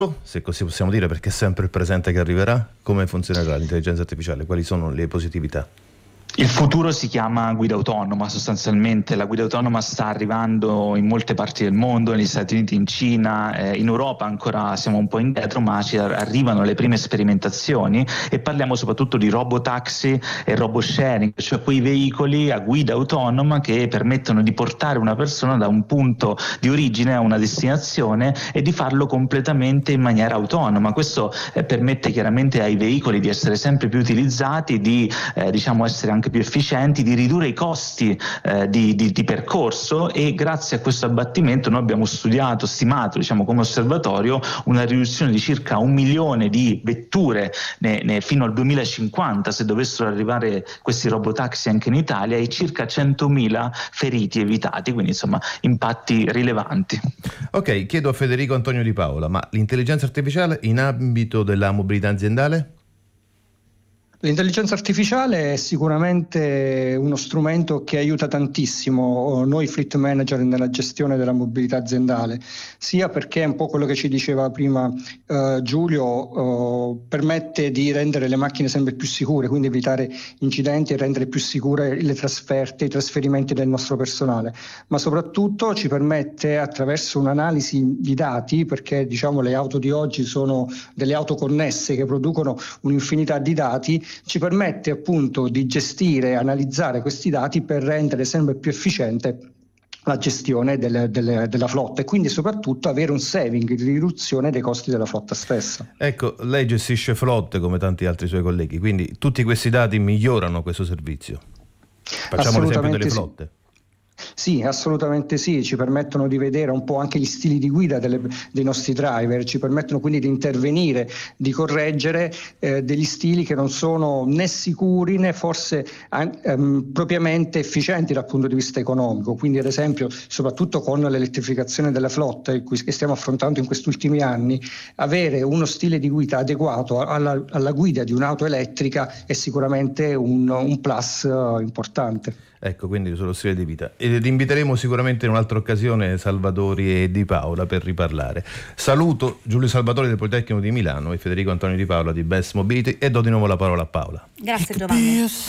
se così possiamo dire, perché è sempre il presente che arriverà. Come funzionerà l'intelligenza artificiale? Quali sono le positività? Il futuro si chiama guida autonoma, sostanzialmente la guida autonoma sta arrivando in molte parti del mondo, negli Stati Uniti, in Cina, in Europa ancora siamo un po' indietro, ma ci arrivano le prime sperimentazioni e parliamo soprattutto di robotaxi e robosharing, cioè quei veicoli a guida autonoma che permettono di portare una persona da un punto di origine a una destinazione e di farlo completamente in maniera autonoma. Questo permette chiaramente ai veicoli di essere sempre più utilizzati, di diciamo essere anche più efficienti, di ridurre i costi di percorso, e grazie a questo abbattimento noi abbiamo stimato diciamo come osservatorio una riduzione di circa 1 milione di vetture fino al 2050, se dovessero arrivare questi robotaxi anche in Italia, e circa 100.000 feriti evitati, quindi insomma impatti rilevanti. Ok, chiedo a Federico Antonio Di Paola, ma l'intelligenza artificiale in ambito della mobilità aziendale? L'intelligenza artificiale è sicuramente uno strumento che aiuta tantissimo noi fleet manager nella gestione della mobilità aziendale, sia perché è un po' quello che ci diceva prima Giulio, permette di rendere le macchine sempre più sicure, quindi evitare incidenti e rendere più sicure le trasferte, i trasferimenti del nostro personale, ma soprattutto ci permette, attraverso un'analisi di dati, perché diciamo le auto di oggi sono delle auto connesse che producono un'infinità di dati, ci permette appunto di gestire e analizzare questi dati per rendere sempre più efficiente la gestione della flotta e quindi soprattutto avere un saving di riduzione dei costi della flotta stessa. Ecco, lei gestisce flotte come tanti altri suoi colleghi, quindi tutti questi dati migliorano questo servizio. Facciamo l'esempio delle flotte. Sì, assolutamente sì, ci permettono di vedere un po' anche gli stili di guida dei nostri driver, ci permettono quindi di intervenire, di correggere degli stili che non sono né sicuri né forse propriamente efficienti dal punto di vista economico. Quindi ad esempio, soprattutto con l'elettrificazione della flotta che stiamo affrontando in questi ultimi anni, avere uno stile di guida adeguato alla guida di un'auto elettrica è sicuramente un plus importante. Ecco, quindi sullo stile di vita. Ed inviteremo sicuramente in un'altra occasione Salvatori e Di Paola per riparlare. Saluto Giulio Salvatori del Politecnico di Milano e Federico Antonio Di Paola di Best Mobility e do di nuovo la parola a Paola. Grazie Giovanni.